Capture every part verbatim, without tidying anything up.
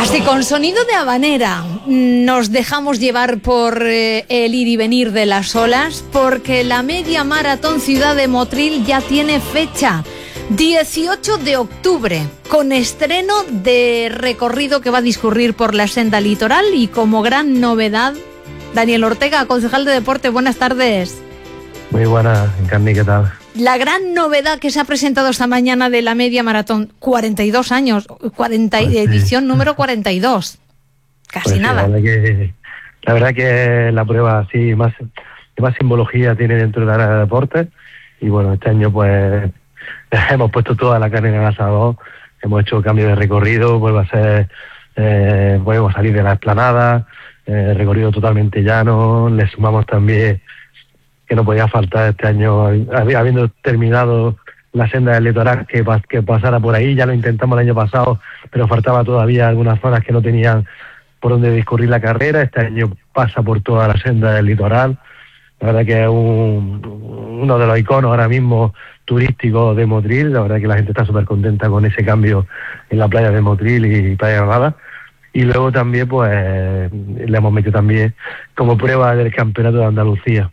Así, con sonido de habanera, nos dejamos llevar por eh, el ir y venir de las olas, porque la media maratón Ciudad de Motril ya tiene fecha. dieciocho de octubre, con estreno de recorrido que va a discurrir por la senda litoral y como gran novedad, Daniel Ortega, concejal de deporte, buenas tardes. Muy buenas, Encarni, ¿qué tal? La gran novedad que se ha presentado esta mañana de la media maratón, cuarenta y dos años, cuarenta, pues sí. Edición número cuarenta y dos, casi pues sí, nada. La verdad, que, la verdad que la prueba sí más, más simbología tiene dentro de la área de deporte y bueno, este año pues hemos puesto toda la carne en el asador, hemos hecho cambio de recorrido, vuelve a ser, eh, volvemos a salir de la explanada, eh, recorrido totalmente llano, le sumamos también que no podía faltar este año, habiendo terminado la senda del litoral, que, que pasara por ahí. Ya lo intentamos el año pasado, pero faltaba todavía algunas zonas que no tenían por donde discurrir la carrera. Este año pasa por toda la senda del litoral. La verdad que es un, uno de los iconos ahora mismo turísticos de Motril. La verdad que la gente está súper contenta con ese cambio en la playa de Motril y Playa Granada. Y luego también pues le hemos metido también como prueba del Campeonato de Andalucía.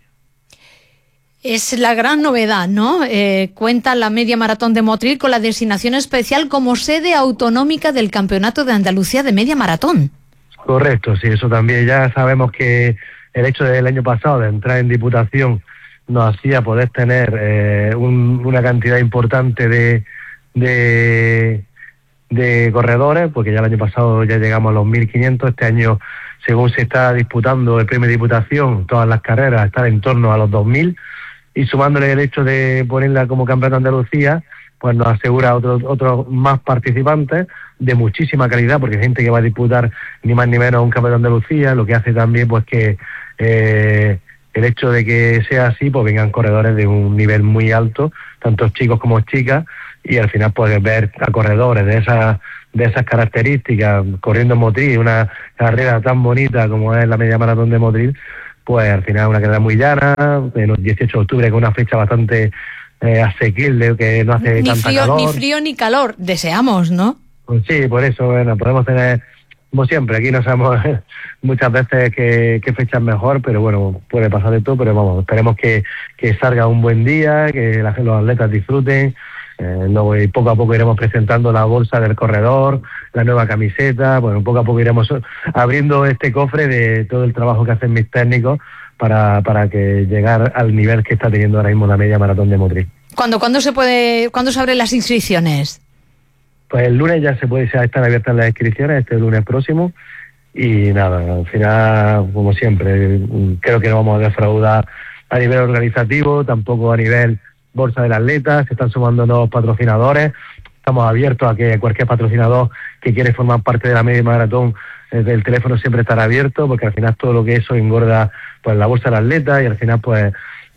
Es la gran novedad, ¿no? Eh, cuenta la media maratón de Motril con la designación especial como sede autonómica del Campeonato de Andalucía de media maratón. Correcto, sí, eso también. Ya sabemos que el hecho del año pasado de entrar en Diputación nos hacía poder tener eh, un, una cantidad importante de, de, de corredores, porque ya el año pasado ya llegamos a los mil quinientos. Este año, según se está disputando el premio de Diputación, todas las carreras están en torno a los dos mil. Y sumándole el hecho de ponerla como campeonato de Andalucía, pues nos asegura otros otros más participantes de muchísima calidad, porque hay gente que va a disputar ni más ni menos un campeonato de Andalucía, lo que hace también pues que eh, el hecho de que sea así, pues vengan corredores de un nivel muy alto, tanto chicos como chicas, y al final pues ver a corredores de esas de esas características corriendo en Motril, una carrera tan bonita como es la media maratón de Motril, pues al final una carrera muy llana, el dieciocho de octubre, con una fecha bastante eh, asequible, que no hace ni tanta frío, calor. Ni frío ni calor, deseamos, ¿no? Pues sí, por eso, bueno, podemos tener, como siempre, aquí no sabemos muchas veces qué, qué fecha es mejor, pero bueno, puede pasar de todo, pero vamos, esperemos que, que salga un buen día, que la, los atletas disfruten. Eh, luego y poco a poco iremos presentando la bolsa del corredor, la nueva camiseta, bueno, poco a poco iremos abriendo este cofre de todo el trabajo que hacen mis técnicos para, para que llegar al nivel que está teniendo ahora mismo la media maratón de Motril. ¿Cuándo, ¿cuándo se puede, cuándo se abren las inscripciones? Pues el lunes ya se puede, ya están abiertas las inscripciones, este lunes próximo, y nada, al final, como siempre, creo que no vamos a defraudar a nivel organizativo, tampoco a nivel bolsa del atleta, se están sumando nuevos patrocinadores, estamos abiertos a que cualquier patrocinador que quiere formar parte de la media maratón, eh, el teléfono siempre estará abierto, porque al final todo lo que eso engorda pues la bolsa del atleta, y al final pues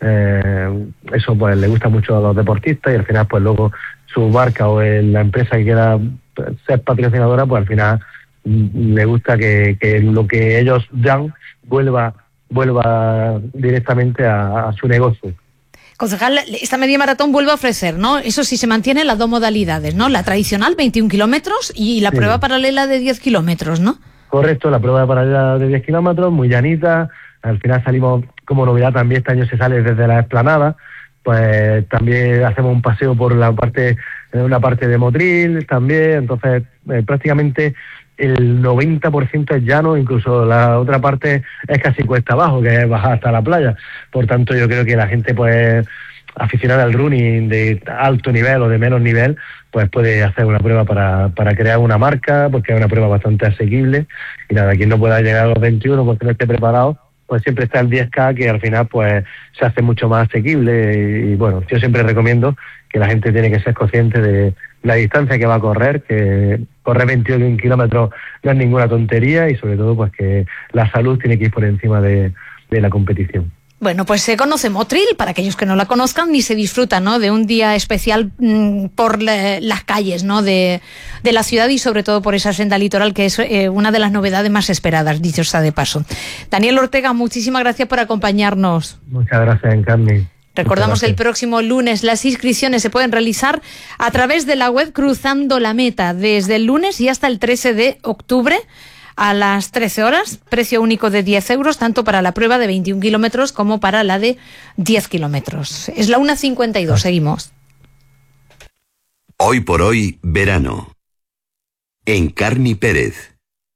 eh, eso pues le gusta mucho a los deportistas, y al final pues luego su marca o el, la empresa que quiera ser patrocinadora, pues al final mm, le gusta que, que lo que ellos dan vuelva vuelva directamente a, a su negocio. Concejal, esta media maratón vuelve a ofrecer, ¿no? Eso sí, se mantienen las dos modalidades, ¿no? La tradicional, veintiún kilómetros, y la sí. prueba paralela de diez kilómetros, ¿no? Correcto, la prueba paralela de diez kilómetros, muy llanita. Al final salimos, como novedad también este año se sale desde la explanada, pues también hacemos un paseo por la parte, una parte de Motril también, entonces eh, prácticamente el noventa por ciento es llano, incluso la otra parte es casi cuesta abajo, que es bajar hasta la playa. Por tanto, yo creo que la gente pues aficionada al running de alto nivel o de menos nivel, pues puede hacer una prueba para, para crear una marca, porque es una prueba bastante asequible. Y nada, quien no pueda llegar a los veintiuno porque no esté preparado, pues siempre está el diez K, que al final pues se hace mucho más asequible. Y, y bueno, yo siempre recomiendo que la gente tiene que ser consciente de la distancia que va a correr, que correr veintiún kilómetros no es ninguna tontería, y sobre todo pues que la salud tiene que ir por encima de, de la competición. Bueno, pues se conoce Motril, para aquellos que no la conozcan, y se disfruta, ¿no?, de un día especial mmm, por la, las calles, ¿no?, de, de la ciudad, y sobre todo por esa senda litoral, que es eh, una de las novedades más esperadas, dicho está de paso. Daniel Ortega, muchísimas gracias por acompañarnos. Muchas gracias, Encarni. Recordamos que el próximo lunes las inscripciones se pueden realizar a través de la web Cruzando la Meta, desde el lunes y hasta el trece de octubre a las trece horas, precio único de diez euros, tanto para la prueba de veintiún kilómetros como para la de diez kilómetros. Es la una cincuenta y dos, seguimos. Hoy por hoy, verano. En Carni Pérez.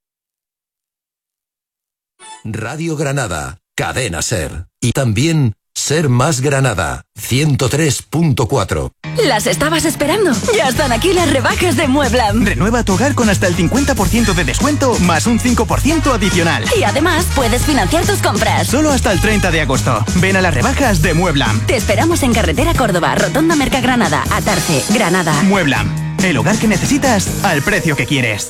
Radio Granada, Cadena Ser. Y también Ser Más Granada, ciento tres punto cuatro. ¿Las estabas esperando? Ya están aquí las rebajas de Mueblam. Renueva tu hogar con hasta el cincuenta por ciento de descuento más un cinco por ciento adicional. Y además puedes financiar tus compras. Solo hasta el treinta de agosto. Ven a las rebajas de Mueblam. Te esperamos en Carretera Córdoba, Rotonda Mercagranada, Atarce, Granada. Mueblam, el hogar que necesitas al precio que quieres.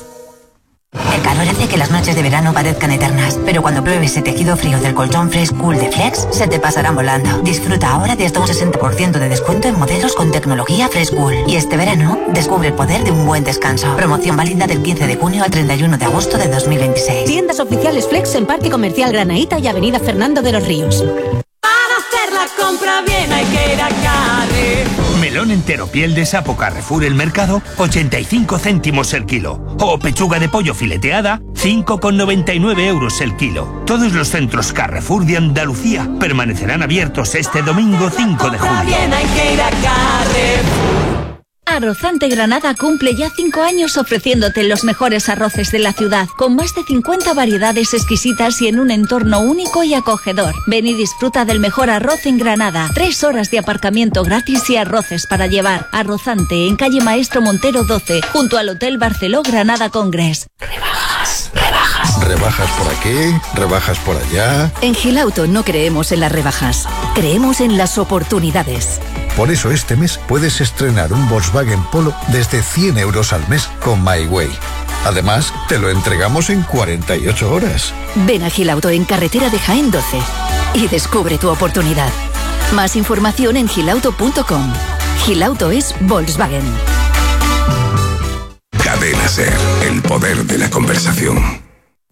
El calor hace que las noches de verano parezcan eternas, pero cuando pruebes ese tejido frío del colchón Fresh Cool de Flex, se te pasarán volando. Disfruta ahora de hasta un sesenta por ciento de descuento en modelos con tecnología Fresh Cool. Y este verano, descubre el poder de un buen descanso. Promoción válida del quince de junio al treinta y uno de agosto de dos mil veintiséis. Tiendas oficiales Flex en Parque Comercial Granaíta y Avenida Fernando de los Ríos. Para hacer la compra bien hay que ir a Carrefour. Melón entero piel de sapo Carrefour El Mercado, ochenta y cinco céntimos el kilo. O pechuga de pollo fileteada, cinco con noventa y nueve euros el kilo. Todos los centros Carrefour de Andalucía permanecerán abiertos este domingo cinco de julio. Bien hay que ir a Carrefour. Arrozante Granada cumple ya cinco años ofreciéndote los mejores arroces de la ciudad, con más de cincuenta variedades exquisitas y en un entorno único y acogedor. Ven y disfruta del mejor arroz en Granada. Tres horas de aparcamiento gratis y arroces para llevar. Arrozante en calle Maestro Montero doce, junto al Hotel Barceló Granada Congress. Rebajas, rebajas. ¿Rebajas por aquí? ¿Rebajas por allá? En Gilauto no creemos en las rebajas, creemos en las oportunidades. Por eso este mes puedes estrenar un Volkswagen Polo desde cien euros al mes con My Way. Además, te lo entregamos en cuarenta y ocho horas. Ven a Gilauto en carretera de Jaén doce y descubre tu oportunidad. Más información en gilauto punto com. Gilauto es Volkswagen. Cadena Ser, el poder de la conversación.